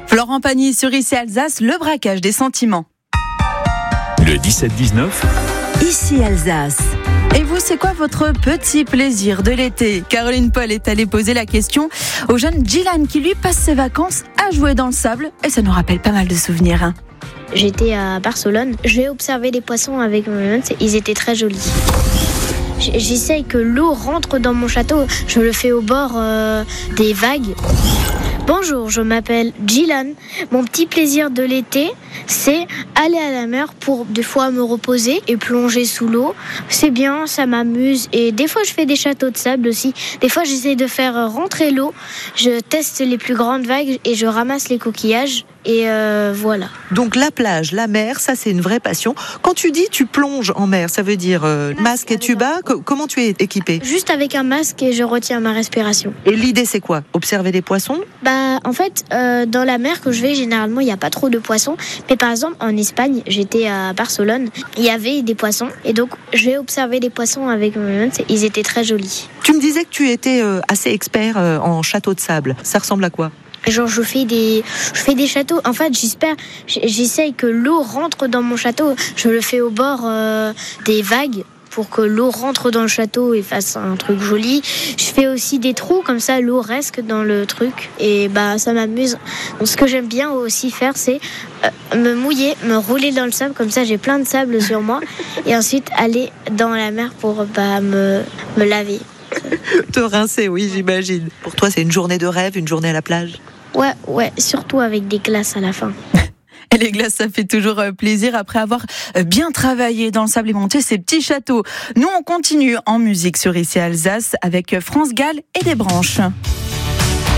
Florent Pagny sur Ici Alsace, le braquage des sentiments. Le 17-19. Ici Alsace. Et vous, c'est quoi votre petit plaisir de l'été ? Caroline Paul est allée poser la question au jeune Dylan qui lui passe ses vacances à jouer dans le sable. Et ça nous rappelle pas mal de souvenirs. J'étais à Barcelone. Je vais observer les poissons avec mes mains. Ils étaient très jolis. J'essaye que l'eau rentre dans mon château. Je le fais au bord des vagues. Bonjour, je m'appelle Dylan. Mon petit plaisir de l'été, c'est aller à la mer pour des fois me reposer et plonger sous l'eau. C'est bien, ça m'amuse. Et des fois, je fais des châteaux de sable aussi. Des fois, j'essaie de faire rentrer l'eau. Je teste les plus grandes vagues et je ramasse les coquillages. Et voilà. Donc la plage, la mer, ça c'est une vraie passion. Quand tu dis tu plonges en mer, ça veut dire masque et tuba. Comment tu es équipé ? Juste avec un masque et je retiens ma respiration. Et l'idée c'est quoi ? Observer les poissons ? En fait, dans la mer que je vais, généralement, il n'y a pas trop de poissons. Mais par exemple, en Espagne, j'étais à Barcelone, il y avait des poissons. Et donc, je vais observer les poissons avec mes mains. Ils étaient très jolis. Tu me disais que tu étais assez expert en château de sable. Ça ressemble à quoi ? Genre, je fais des châteaux. En fait, j'essaye que l'eau rentre dans mon château. Je le fais au bord des vagues pour que l'eau rentre dans le château et fasse un truc joli. Je fais aussi des trous, comme ça l'eau reste dans le truc. Et ça m'amuse. Donc, ce que j'aime bien aussi faire, c'est me mouiller, me rouler dans le sable. Comme ça, j'ai plein de sable sur moi. Et ensuite, aller dans la mer pour me laver. Te rincer, oui, j'imagine. Pour toi, c'est une journée de rêve, une journée à la plage ? Ouais, surtout avec des glaces à la fin. Et les glaces, ça fait toujours plaisir après avoir bien travaillé dans le sable et monté ces petits châteaux. Nous, on continue en musique sur Ici Alsace avec France Gall et des branches.